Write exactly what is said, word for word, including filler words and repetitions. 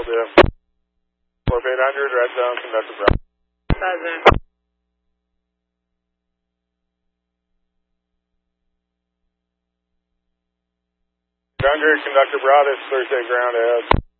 bit. Four eight hundred, red zone, conductor Bravo. Buzzing. Conductor, conductor Bravo, this Thursday ground ahead.